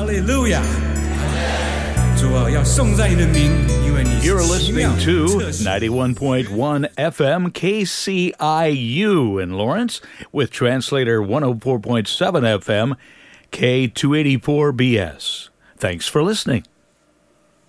Hallelujah. 主啊，要颂赞你的名，因为你是 You're 奇妙 listening to 特殊 91.1 FM KCIU in Lawrence with translator 104.7 FM K284BS. Thanks for listening.